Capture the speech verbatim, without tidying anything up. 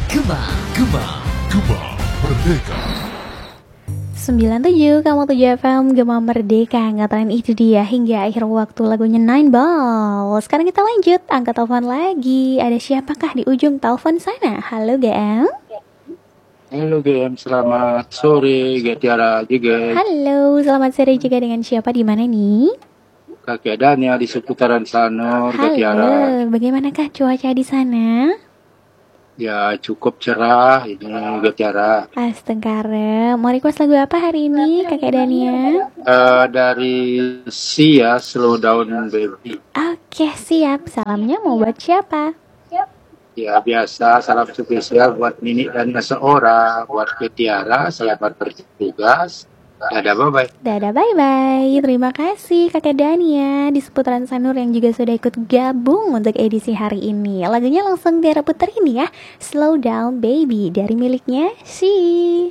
Gema, Gema, Gema Merdeka. sembilan puluh tujuh koma tujuh F M Gema Merdeka. Angkatan itu dia hingga akhir waktu lagunya Nine Ball. Sekarang kita lanjut, angkat telepon lagi. Ada siapakah di ujung telepon sana? Halo G M. Halo G M, selamat sore G Tiara juga. Halo, selamat sore juga. Dengan siapa di mana nih? Kakek Dania di seputaran Sanur, G Tiara. Halo, bagaimanakah cuaca di sana? Ya cukup cerah ini G Tiara. Astengkara, mau request lagu apa hari ini Kakek Dania? Uh, dari Sia, Slow Down Baby. Oke, siap. Salamnya mau buat siapa? Ya biasa, salam spesial buat Nini dan seorang, buat G Tiara, selamat bertugas. Dadah, bye-bye. Dadah, bye-bye. Terima kasih Kakak Dania di seputaran Sanur yang juga sudah ikut gabung untuk edisi hari ini. Lagunya langsung Tiara puterin ya. Slow Down Baby dari miliknya Si.